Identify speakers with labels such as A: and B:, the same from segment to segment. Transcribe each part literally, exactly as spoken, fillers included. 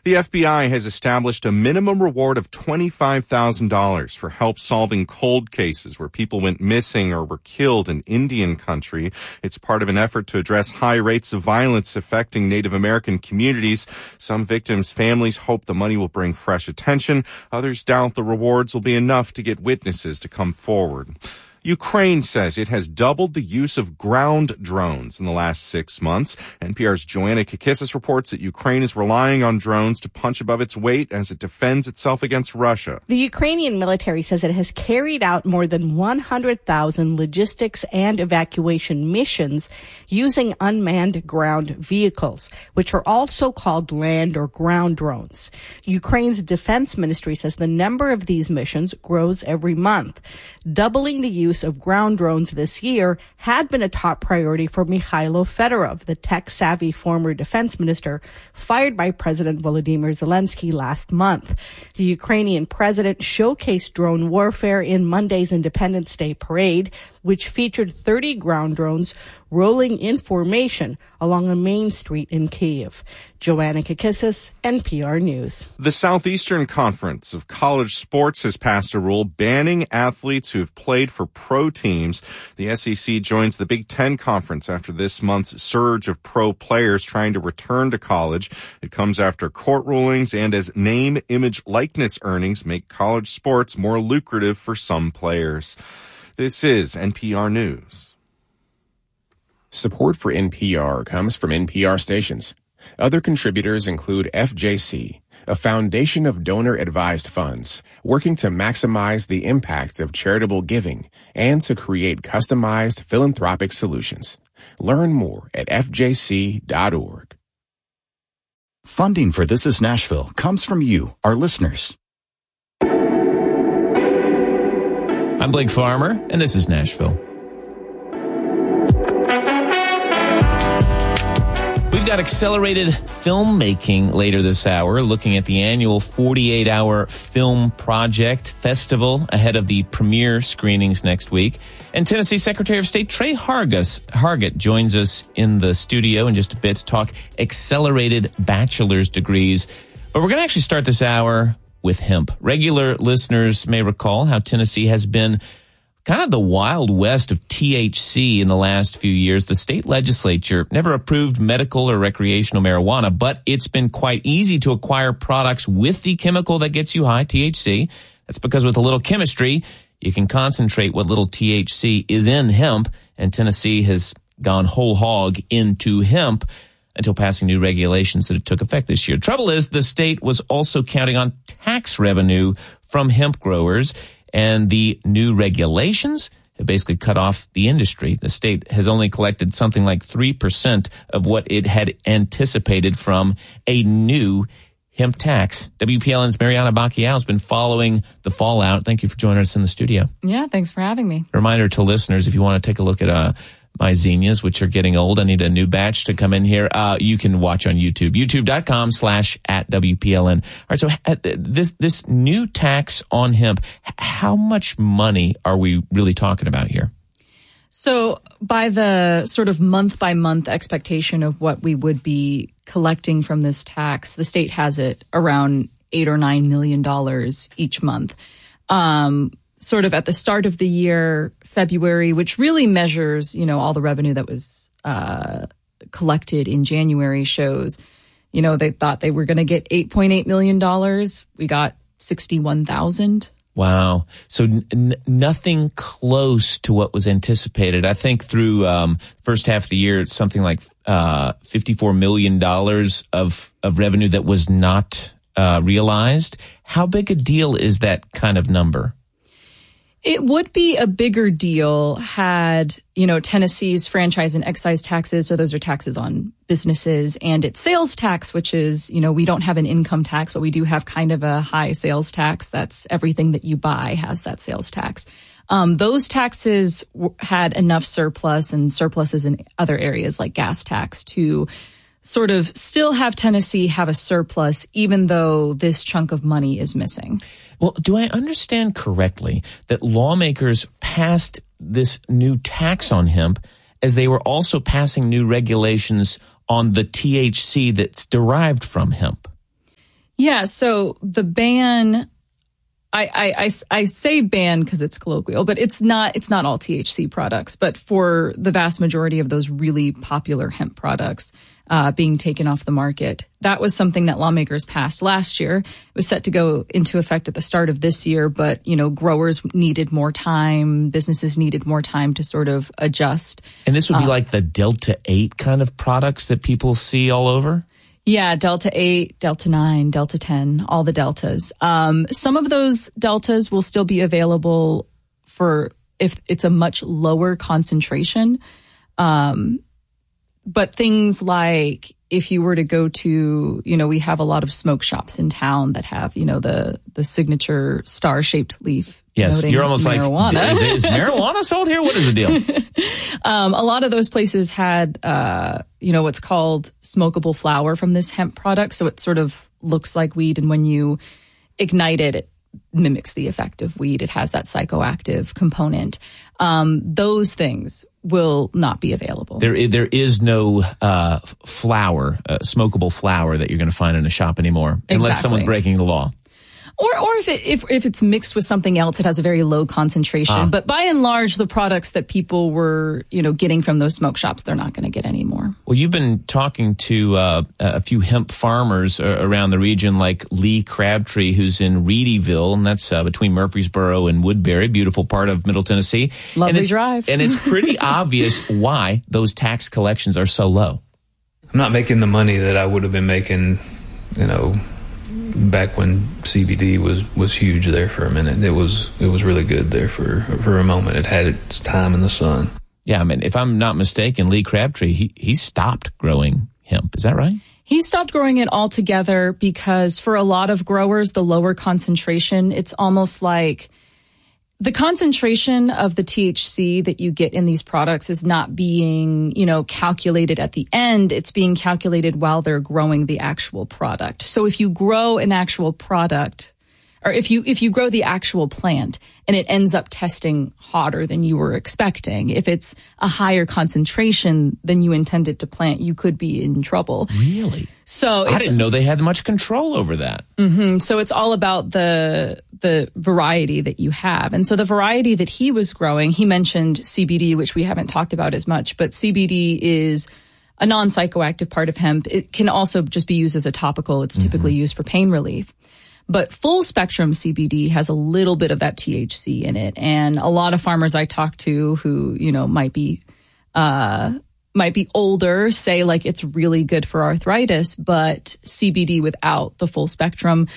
A: The F B I has established a minimum reward of twenty-five thousand dollars for help solving cold cases where people went missing or were killed in Indian country. It's part of an effort to address high rates of violence affecting Native American communities. Some victims' families hope the money will bring fresh attention. Others doubt the rewards will be enough to get witnesses to come forward. Ukraine says it has doubled the use of ground drones in the last six months. N P R's Joanna Kakissis reports that Ukraine is relying on drones to punch above its weight as it defends itself against Russia.
B: The Ukrainian military says it has carried out more than one hundred thousand logistics and evacuation missions using unmanned ground vehicles, which are also called land or ground drones. Ukraine's defense ministry says the number of these missions grows every month. Doubling the use of ground drones this year had been a top priority for Mikhailo Fedorov, the tech-savvy former defense minister fired by President Volodymyr Zelensky last month. The Ukrainian president showcased drone warfare in Monday's Independence Day parade, which featured thirty ground drones rolling in formation along a main street in Kyiv. Joanna Kakissis, N P R News.
A: The Southeastern Conference of College Sports has passed a rule banning athletes who have played for pro teams. The S E C joins the Big Ten Conference after this month's surge of pro players trying to return to college. It comes after court rulings and as name, image, likeness earnings make college sports more lucrative for some players. This is N P R News.
C: Support for N P R comes from N P R stations. Other contributors include F J C, a foundation of donor-advised funds working to maximize the impact of charitable giving and to create customized philanthropic solutions. Learn more at F J C dot org.
D: Funding for This Is Nashville comes from you, our listeners.
E: I'm Blake Farmer, and this is Nashville. We've got accelerated filmmaking later this hour, looking at the annual forty-eight hour film project festival ahead of the premiere screenings next week. And Tennessee Secretary of State Trey Hargis, Hargett joins us in the studio in just a bit to talk accelerated bachelor's degrees. But we're going to actually start this hour with hemp. Regular listeners may recall how Tennessee has been kind of the Wild West of T H C in the last few years. The state legislature never approved medical or recreational marijuana, but it's been quite easy to acquire products with the chemical that gets you high, T H C. That's because with a little chemistry, you can concentrate what little T H C is in hemp, and Tennessee has gone whole hog into hemp until passing new regulations that took effect this year. Trouble is, the state was also counting on tax revenue from hemp growers, and the new regulations have basically cut off the industry. The state has only collected something like three percent of what it had anticipated from a new hemp tax. W P L N's Mariana Bacchiao has been following the fallout. Thank you for joining us in the studio.
F: Yeah, thanks for having me.
E: A reminder to listeners, if you want to take a look at uh, my zinnias, which are getting old, I need a new batch to come in here. Uh, you can watch on YouTube, youtube.com slash at WPLN. All right, so uh, this this new tax on hemp, how much money are we really talking about here?
F: So by the sort of month-by-month expectation of what we would be collecting from this tax, the state has it around eight or nine million dollars each month. Um, sort of at the start of the year, February, which really measures, you know, all the revenue that was uh, collected in January, shows, you know, they thought they were going to get eight point eight million dollars. We got sixty-one thousand.
E: Wow. So n- nothing close to what was anticipated. I think through um, first half of the year, it's something like uh, fifty-four million dollars of, of revenue that was not uh, realized. How big a deal is that kind of number?
F: It would be a bigger deal had, you know, Tennessee's franchise and excise taxes, so those are taxes on businesses, and its sales tax, which is, you know, we don't have an income tax, but we do have kind of a high sales tax. That's everything that you buy has that sales tax. Um, those taxes w- had enough surplus and surpluses in other areas like gas tax to sort of still have Tennessee have a surplus, even though this chunk of money is missing.
E: Well, do I understand correctly that lawmakers passed this new tax on hemp as they were also passing new regulations on the T H C that's derived from hemp?
F: Yeah, so the ban, I, I, I, I say ban because it's colloquial, but it's not, it's not all T H C products. But for the vast majority of those really popular hemp products uh, being taken off the market, that was something that lawmakers passed last year. It was set to go into effect at the start of this year, but, you know, growers needed more time, businesses needed more time to sort of adjust.
E: And this would be
F: um,
E: like the Delta eight kind of products that people see all over?
F: Yeah, Delta eight, Delta nine, Delta ten, all the Deltas. Um, some of those Deltas will still be available for if it's a much lower concentration. Um, but things like if you were to go to, you know, we have a lot of smoke shops in town that have, you know, the, the signature star-shaped leaf.
E: Yes, you're almost
F: marijuana.
E: like, is, is marijuana sold here? What is the deal?
F: um, a lot of those places had, uh, you know, what's called smokable flower from this hemp product. So it sort of looks like weed. And when you ignite it, it mimics the effect of weed. It has that psychoactive component. Um, those things will not be available.
E: There, there is no uh, flower, uh, smokable flower that you're going to find in a shop anymore, unless
F: Exactly.
E: someone's breaking the law.
F: Or, or if it, if, if it's mixed with something else, it has a very low concentration.
E: Ah.
F: But by and large, the products that people were, you know, getting from those smoke shops, they're not going to get anymore.
E: Well, you've been talking to uh, a few hemp farmers uh, around the region, like Lee Crabtree, who's in Reedyville, and that's uh, between Murfreesboro and Woodbury, beautiful part of Middle Tennessee.
F: Lovely
E: and it's,
F: drive.
E: And it's pretty obvious why those tax collections are so low.
G: I'm not making the money that I would have been making, you know, back when C B D was, was huge there for a minute. It was it was really good there for for a moment. It had its time in the sun.
E: Yeah, I mean, if I'm not mistaken, Lee Crabtree, he, he stopped growing hemp. Is that right?
F: He stopped growing it altogether because for a lot of growers, the lower concentration, it's almost like the concentration of the T H C that you get in these products is not being, you know, calculated at the end. It's being calculated while they're growing the actual product. So if you grow an actual product, or if you if you grow the actual plant and it ends up testing hotter than you were expecting, if it's a higher concentration than you intended to plant, you could be in trouble.
E: Really?
F: So
E: I
F: it's,
E: didn't know they had much control over that.
F: Mm-hmm. So it's all about the the variety that you have. And so the variety that he was growing, he mentioned C B D, which we haven't talked about as much, but C B D is a non-psychoactive part of hemp. It can also just be used as a topical. It's typically mm-hmm. used for pain relief. But full spectrum C B D has a little bit of that T H C in it. And a lot of farmers I talk to who, you know, might be, uh, might be older say like it's really good for arthritis, but C B D without the full spectrum,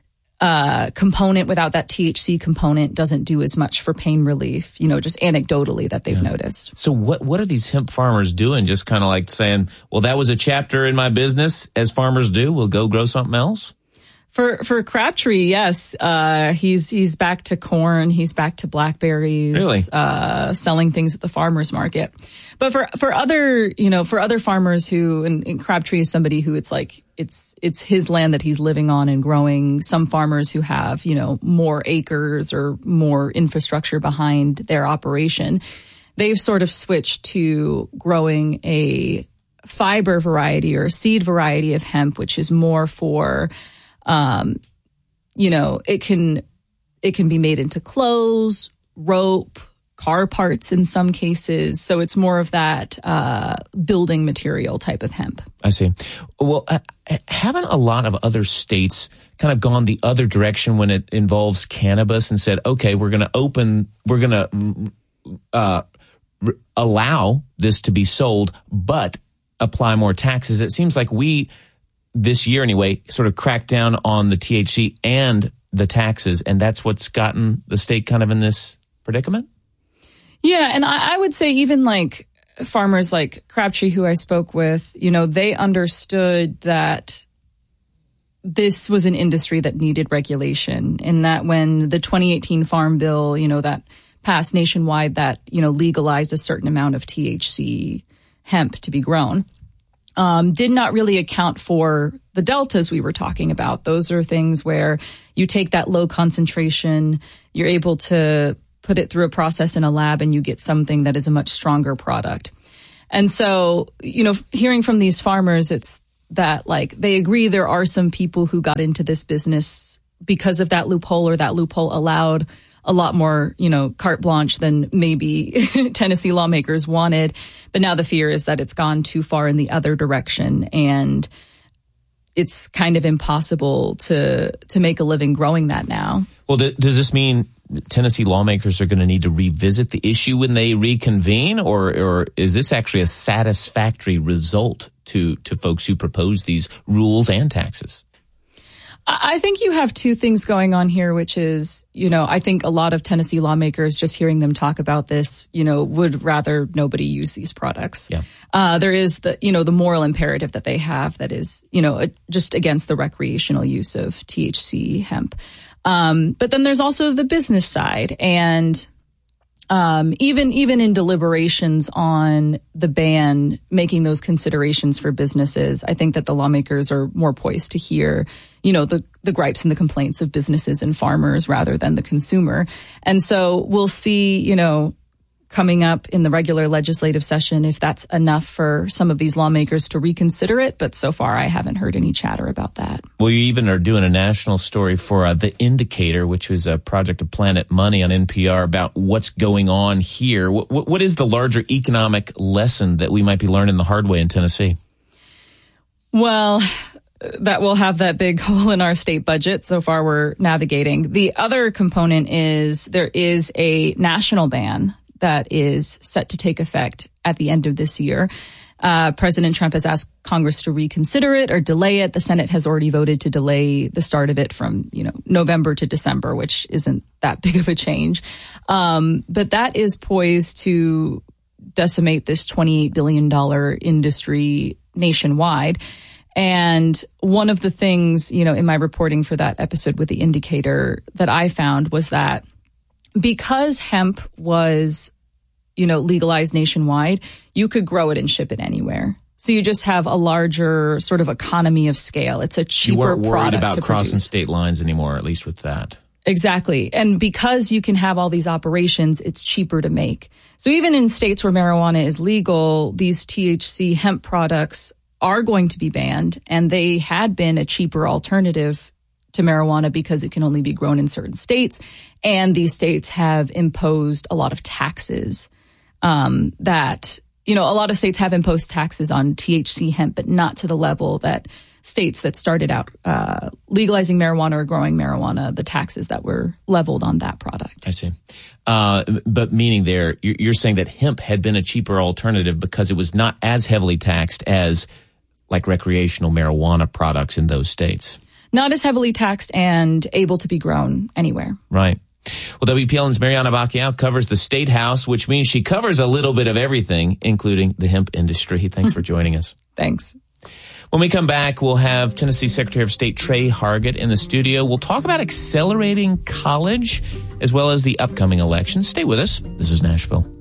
F: uh, component, without that T H C component doesn't do as much for pain relief, you know, just anecdotally that they've yeah. noticed.
E: So what, what are these hemp farmers doing? Just kind of like saying, well, that was a chapter in my business, as farmers do. We'll go grow something else.
F: For for Crabtree, yes, uh, he's he's back to corn. He's back to blackberries.
E: Really,
F: uh, selling things at the farmers market. But for for other you know for other farmers who and, and Crabtree is somebody who it's like it's it's his land that he's living on and growing. Some farmers who have you know more acres or more infrastructure behind their operation, they've sort of switched to growing a fiber variety or a seed variety of hemp, which is more for Um, you know, it can, it can be made into clothes, rope, car parts in some cases. So it's more of that, uh, building material type of hemp.
E: I see. Well, uh, haven't a lot of other states kind of gone the other direction when it involves cannabis and said, okay, we're going to open, we're going to, uh, r- allow this to be sold, but apply more taxes? It seems like we, this year anyway, sort of cracked down on the T H C and the taxes, and that's what's gotten the state kind of in this predicament?
F: Yeah, and I, I would say even like farmers like Crabtree, who I spoke with, you know, they understood that this was an industry that needed regulation, and that when the twenty eighteen Farm Bill, you know, that passed nationwide that, you know, legalized a certain amount of T H C hemp to be grown, Um, did not really account for the deltas we were talking about. Those are things where you take that low concentration, you're able to put it through a process in a lab, and you get something that is a much stronger product. And so, you know, hearing from these farmers, it's that like they agree there are some people who got into this business because of that loophole, or that loophole allowed a lot more, you know, carte blanche than maybe Tennessee lawmakers wanted. But now the fear is that it's gone too far in the other direction, and it's kind of impossible to to make a living growing that now.
E: Well, th- does this mean Tennessee lawmakers are going to need to revisit the issue when they reconvene, or or is this actually a satisfactory result to to folks who propose these rules and taxes?
F: I think you have two things going on here, which is, you know, I think a lot of Tennessee lawmakers, just hearing them talk about this, you know, would rather nobody use these products.
E: Yeah.
F: Uh, there is the, you know, the moral imperative that they have that is, you know, just against the recreational use of T H C hemp. Um, but then there's also the business side, and um, even even in deliberations on the ban, making those considerations for businesses, I think that the lawmakers are more poised to hear, you know, the, the gripes and the complaints of businesses and farmers rather than the consumer. And so we'll see, you know, coming up in the regular legislative session if that's enough for some of these lawmakers to reconsider it. But so far, I haven't heard any chatter about that.
E: Well, you even are doing a national story for uh, The Indicator, which was a project of Planet Money on N P R, about what's going on here. What, what is the larger economic lesson that we might be learning the hard way in Tennessee?
F: Well, that will have that big hole in our state budget. So far, we're navigating. The other component is there is a national ban that is set to take effect at the end of this year. Uh, President Trump has asked Congress to reconsider it or delay it. The Senate has already voted to delay the start of it from, you know, November to December, which isn't that big of a change. Um, but that is poised to decimate this twenty-eight billion dollars industry nationwide. And one of the things, you know, in my reporting for that episode with The Indicator that I found was that because hemp was, you know, legalized nationwide, you could grow it and ship it anywhere. So you just have a larger sort of economy of scale. It's a cheaper
E: product. You weren't worried
F: product
E: about
F: to
E: crossing
F: produce.
E: State lines anymore, at least with that.
F: Exactly. And because you can have all these operations, it's cheaper to make. So even in states where marijuana is legal, these T H C hemp products are going to be banned, and they had been a cheaper alternative to marijuana because it can only be grown in certain states. And these states have imposed a lot of taxes um, that, you know, a lot of states have imposed taxes on T H C hemp, but not to the level that states that started out uh, legalizing marijuana or growing marijuana, the taxes that were leveled on that product.
E: I see. Uh, but meaning there, you're saying that hemp had been a cheaper alternative because it was not as heavily taxed as like recreational marijuana products in those states.
F: Not as heavily taxed and able to be grown anywhere.
E: Right. Well, W P L N's Mariana Bacchiao covers the State House, which means she covers a little bit of everything, including the hemp industry. Thanks for joining us.
F: Thanks.
E: When we come back, we'll have Tennessee Secretary of State Trey Hargett in the studio. We'll talk about accelerating college as well as the upcoming election. Stay with us. This is Nashville.